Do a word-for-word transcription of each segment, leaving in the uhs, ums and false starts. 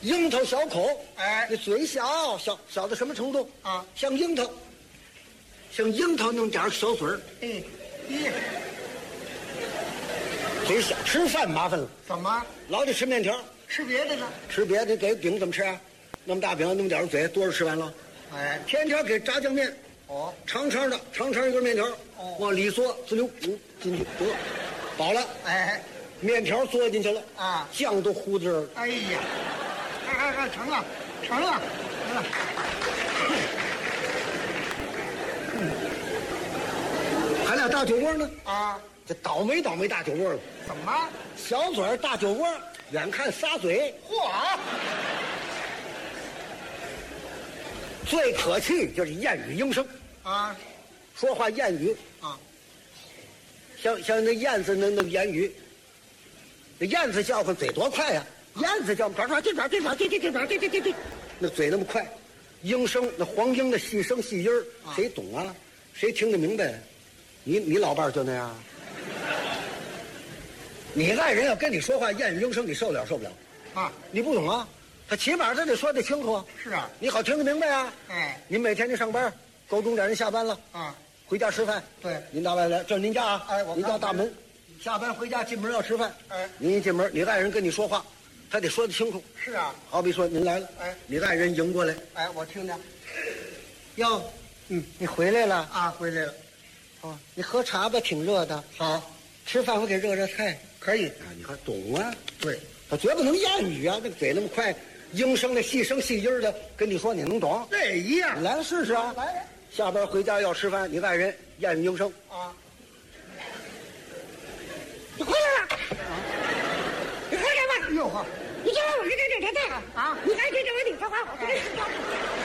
樱桃小口， 哎， 那嘴小小小到什么程度啊？ 像樱桃，像樱桃那么点儿小嘴儿。 哎，咦， 嘴小，吃饭麻烦了， 怎么老得吃面条， 吃别的呢？ 吃别的给饼怎么吃啊？那么大饼，那么点儿嘴，多少吃完了？ 哎， 天天给炸酱面， 哦， 长长的，长长一根面条， 哦， 往里缩，滋溜，嗯，进去得，饱了。 哎， 面条嘬进去了啊， 酱都糊在这儿。 哎呀，哎哎哎，成了，成了，成了。 还俩大酒窝呢啊， 这倒霉倒霉大酒窝了。 怎么？ 小嘴儿大酒窝，眼看仨嘴， 嚯！ 最可气就是燕语应声啊， 说话燕语啊， 像像那燕子那那言语，那燕子叫唤嘴多快呀、啊！燕子叫呱呱这边这边这这这边这这这这，那嘴那么快，应声那黄莺的细声细音儿，谁懂啊？谁听得明白？你你老伴儿就那样，你爱人要跟你说话燕语应声，你受得了受不了？ 啊， 你不懂啊？他起码他得说得清楚。 是啊， 你好听得明白啊。 哎， 您每天就上班，够钟点人下班了啊， 回家吃饭。 对， 您到外来，这是您家啊。 哎，我您到大门，下班回家进门要吃饭。 哎， 您一进门，你爱人跟你说话，他得说得清楚。 是啊， 好比说您来了， 哎， 你爱人迎过来， 哎，我听见。 哟，嗯，你回来了啊，回来了。 哦，你喝茶吧，挺热的。 好， 吃饭我给热热菜， 可以啊。你看懂啊？ 对， 他绝不能燕语啊，那个嘴那么快。应声的细声细音的跟你说，你能懂？ 这一样。 你来试试啊！ 来， 下班回家要吃饭，你爱人燕语应声啊， 你回来了，你回来吧！ 哟呵， 你今晚我给这这这这个啊， 你还给这位你说话，我给你说。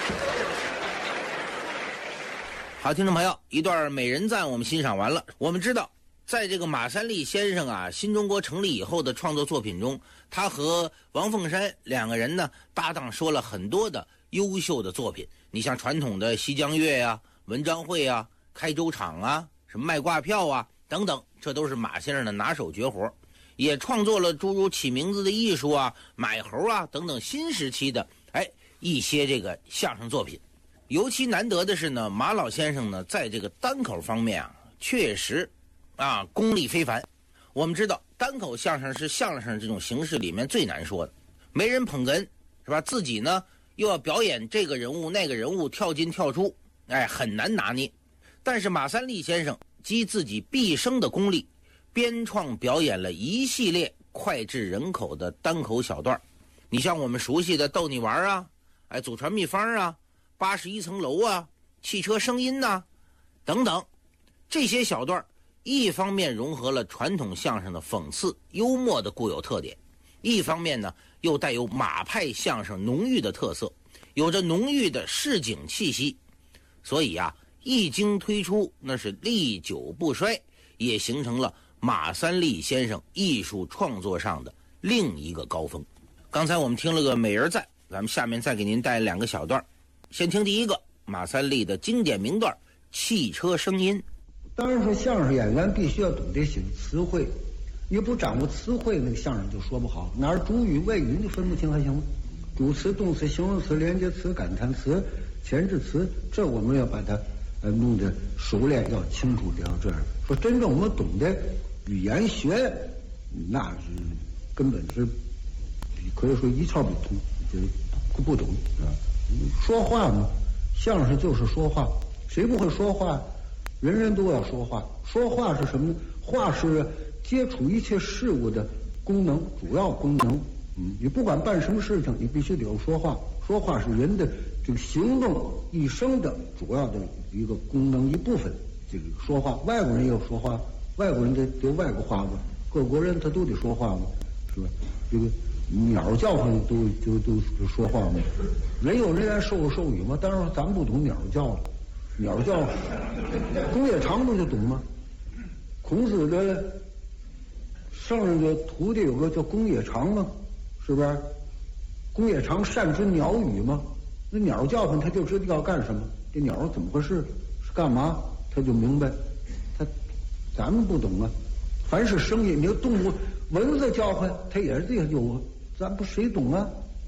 好，听众朋友，一段美人赞我们欣赏完了。我们知道，在这个马三立先生啊新中国成立以后的创作作品中，他和王凤山两个人呢搭档说了很多的优秀的作品。你像传统的西江月啊、文章会啊、开粥厂啊、什么卖挂票啊等等，这都是马先生的拿手绝活。也创作了诸如起名字的艺术啊、买猴啊等等新时期的哎一些这个相声作品。尤其难得的是呢，马老先生呢在这个单口方面啊确实啊，功力非凡。我们知道单口相声是相声这种形式里面最难说的，没人捧哏，是吧？自己呢又要表演这个人物那个人物，跳进跳出，哎，很难拿捏。但是马三立先生集自己毕生的功力，编创表演了一系列脍炙人口的单口小段。你像我们熟悉的逗你玩啊，哎，祖传秘方啊，八十一层楼啊，汽车声音呐、啊，等等，这些小段一方面融合了传统相声的讽刺幽默的固有特点，一方面呢又带有马派相声浓郁的特色，有着浓郁的市井气息。所以啊，一经推出那是历久不衰，也形成了马三立先生艺术创作上的另一个高峰。刚才我们听了个美人赞，咱们下面再给您带来两个小段。先听第一个，马三立的经典名段《汽车声音》。 当然说相声演员必须要懂得写词汇，你不掌握词汇，那个相声就说不好。哪儿主语谓语你分不清还行吗？主词、动词、形容词、连接词、感叹词、前置词，这我们要把它呃弄得熟练，要清楚的，要这样说。真正我们懂得语言学，那是根本是可以说一窍不通，就是不懂啊。说话嘛，相声就是说话，谁不会说话？人人都要说话。说话是什么呢？话是接触一切事物的功能，主要功能。嗯，你不管办什么事情，你必须得有说话。说话是人的这个行动一生的主要的一个功能一部分。这个说话，外国人也有说话，外国人得得外国话嘛，各国人他都得说话嘛，是吧？这个鸟叫唤都就都都说话嘛，人有人言，兽有兽语嘛。当然咱们不懂鸟叫了。鸟叫，公冶长不就懂吗？孔子的上任的徒弟有个叫公冶长嘛，是不是？公冶长善知鸟语嘛，那鸟叫唤他就知道要干什么，这鸟怎么回事，是干嘛，他就明白。他咱们不懂啊，凡是声音，你要动物，蚊子叫唤，它也是这个有，咱不谁懂啊？